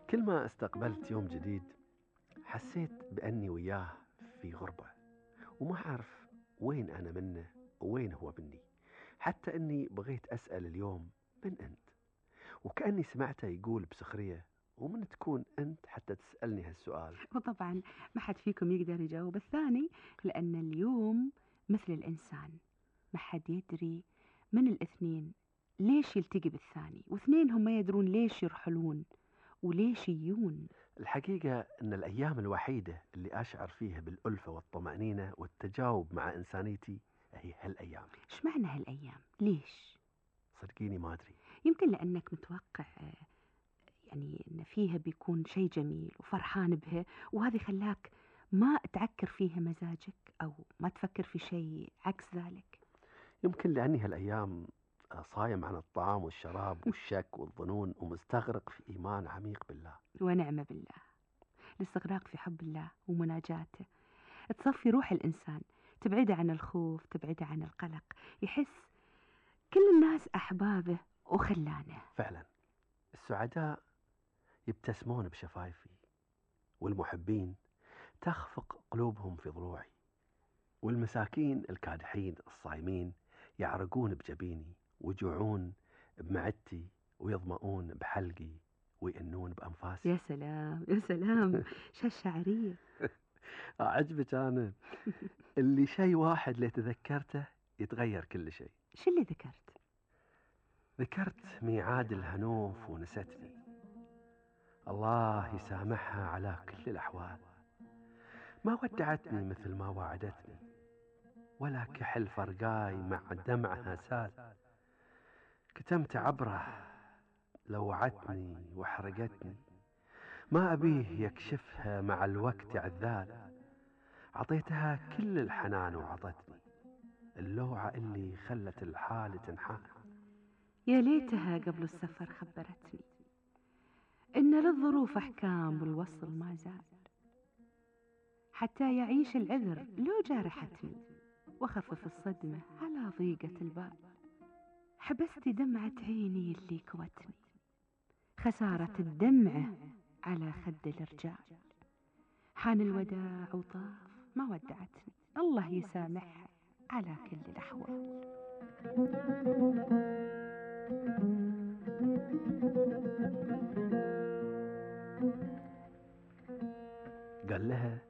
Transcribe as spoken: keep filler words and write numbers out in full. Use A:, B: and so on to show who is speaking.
A: كل ما استقبلت يوم جديد حسيت بأني وياه في غربة، وما أعرف وين أنا منه وين هو مني. حتى أني بغيت أسأل اليوم: من أنت؟ وكأني سمعته يقول بسخرية: ومن تكون أنت حتى تسألني هالسؤال؟
B: وطبعا ما حد فيكم يقدر يجاوب الثاني، لأن اليوم مثل الإنسان، ما حد يدري من الاثنين ليش يلتقي بالثاني، واثنين هم ما يدرون ليش يرحلون وليش يجون.
A: الحقيقة أن الأيام الوحيدة اللي أشعر فيها بالألفة والطمأنينة والتجاوب مع إنسانيتي هي هالأيام.
B: إيش معنى هالأيام؟ ليش؟
A: صدقيني ما أدري.
B: يمكن لأنك متوقع يعني أن فيها بيكون شيء جميل وفرحان بها، وهذه خلاك ما تعكر فيها مزاجك أو ما تفكر في شيء عكس ذلك.
A: يمكن لأني هالأيام صايم عن الطعام والشراب والشك والظنون، ومستغرق في إيمان عميق بالله.
B: ونعم بالله. الاستغراق في حب الله ومناجاته تصفي روح الإنسان، تبعده عن الخوف، تبعده عن القلق، يحس كل الناس أحبابه وخلانه.
A: فعلا السعداء يبتسمون بشفايفي، والمحبين تخفق قلوبهم في ضلوعي، والمساكين الكادحين الصايمين يعرقون بجبيني ويجوعون بمعدتي ويظمؤون بحلقي ويئنون بأنفاسي.
B: يا سلام يا سلام، شو الشعرية.
A: أعجبك أنا اللي شيء واحد اللي تذكرته يتغير كل شيء.
B: شو اللي ذكرت؟
A: ذكرت ميعاد الهنوف ونستني. الله يسامحها على كل الأحوال، ما ودعتني مثل ما وعدتني، ولا كحل فرقاي مع دمعها سال. كتمت عبره لوعتني وحرقتني، ما أبيه يكشفها مع الوقت عذال. عطيتها كل الحنان وعطتني اللوعة اللي خلت الحال تنحال.
B: يا ليتها قبل السفر خبرتني إن للظروف أحكام والوصل ما زال، حتى يعيش العذر لو جارحتني، وخفف الصدمة على ضيقة البال. حبست دمعة عيني اللي كوتني، خسارة الدمعة على خد الرجال. حان الوداع وطاف ما ودعتني، الله يسامحها على كل الأحوال.
A: قال لها: